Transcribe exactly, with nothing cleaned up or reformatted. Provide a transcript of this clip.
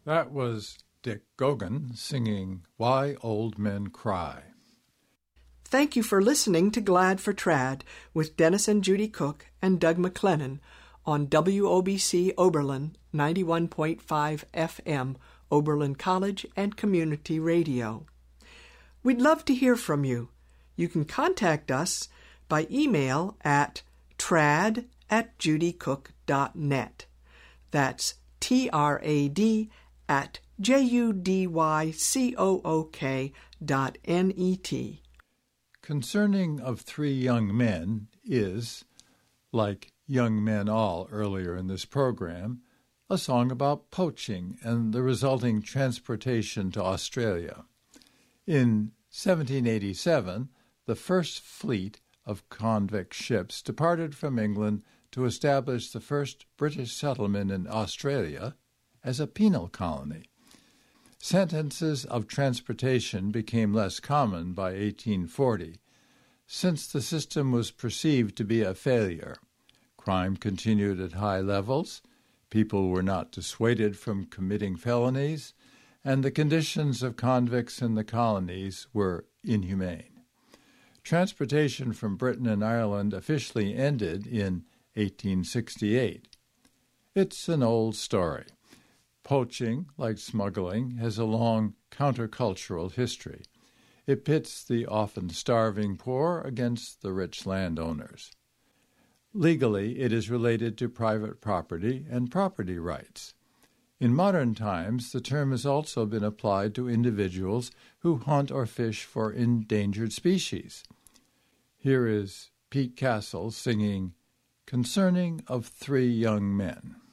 That was Dick Gogan singing Why Old Men Cry. Thank you for listening to Glad for Trad with Dennis and Judy Cook and Doug McLennan on W O B C Oberlin ninety-one point five F M, Oberlin College and Community Radio. We'd love to hear from you. You can contact us by email at trad at judycook dot net. That's T R A D at J U D Y C O O K dot N E T. Concerning of Three Young Men is, like Young Men All earlier in this program, a song about poaching and the resulting transportation to Australia. In seventeen eighty-seven, the first fleet of convict ships departed from England to establish the first British settlement in Australia as a penal colony. Sentences of transportation became less common by eighteen forty, since the system was perceived to be a failure. Crime continued at high levels, people were not dissuaded from committing felonies, and the conditions of convicts in the colonies were inhumane. Transportation from Britain and Ireland officially ended in eighteen sixty-eight. It's an old story. Poaching, like smuggling, has a long countercultural history. It pits the often starving poor against the rich landowners. Legally, it is related to private property and property rights. In modern times, the term has also been applied to individuals who hunt or fish for endangered species. Here is Pete Castle singing Concerning of Three Young Men.